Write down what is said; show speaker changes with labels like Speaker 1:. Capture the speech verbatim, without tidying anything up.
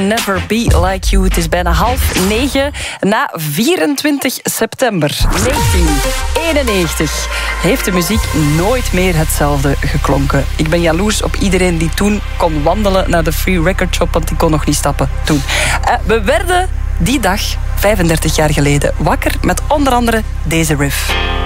Speaker 1: Never Be Like You. Het is bijna half negen na vierentwintig september negentien eenennegentig. Heeft de muziek nooit meer hetzelfde geklonken. Ik ben jaloers op iedereen die toen kon wandelen naar de Free Record Shop, want die kon nog niet stappen toen. Uh, we werden die dag, vijfendertig jaar geleden, wakker met onder andere deze riff.